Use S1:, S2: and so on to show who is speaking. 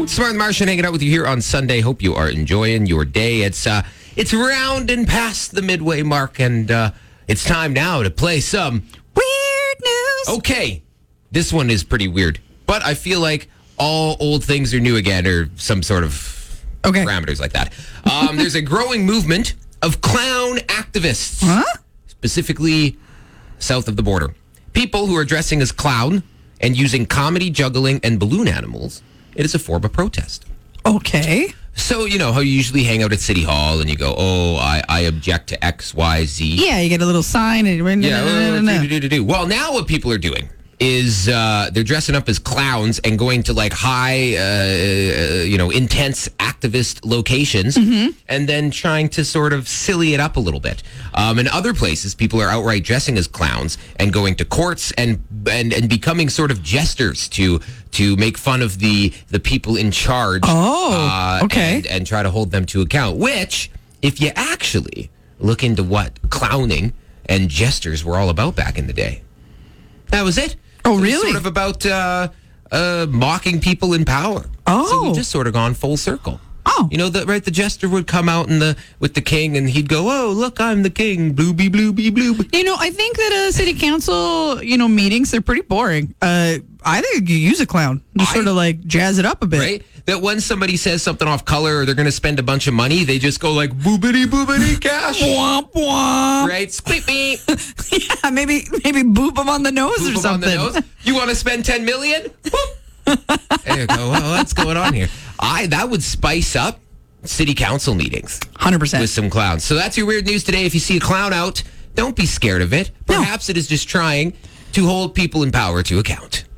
S1: Smart and Martian hanging out with you here on Sunday. Hope you are enjoying your day. It's round and past the midway mark, and it's time now to play some
S2: Weird news.
S1: Okay, this one is pretty weird, but I feel like all old things are new again, or some sort of parameters like that. There's a growing movement of clown activists, specifically south of the border. People who are dressing as clown and using comedy, juggling, and balloon animals. It is a form of protest.
S2: Okay.
S1: So, you know how you usually hang out at City Hall and you go, I object to X, Y, Z.
S2: Yeah, you get a little sign. And
S1: Well, now what people are doing is they're dressing up as clowns and going to like high, intense activist locations and then trying to sort of silly it up a little bit. In other places, people are outright dressing as clowns and going to courts and becoming sort of jesters to make fun of the people in charge. And try to hold them to account, which, if you actually look into what clowning and jesters were all about back in the day, that was it.
S2: Oh, really?
S1: It was sort of about mocking people in power.
S2: Oh.
S1: So we just sort of gone full circle.
S2: Oh.
S1: You know, the jester would come out with the king and he'd go, oh, look, I'm the king, blooby, blooby, bloob.
S2: You know, I think that city council, meetings, they're pretty boring. I think you use a clown. Just sort of like jazz it up a bit.
S1: Right? That when somebody says something off color or they're going to spend a bunch of money, they just go like, boobity, boobity, cash.
S2: Womp, womp.
S1: Right? Split beep.
S2: Yeah, maybe boop them on the nose
S1: Boop
S2: or
S1: 'em
S2: something.
S1: on the nose. You want to spend $10 million? Boop. There you go. Well, what's going on here? That would spice up city council meetings.
S2: 100%.
S1: With some clowns. So that's your weird news today. If you see a clown out, don't be scared of it. Perhaps it is just trying to hold people in power to account.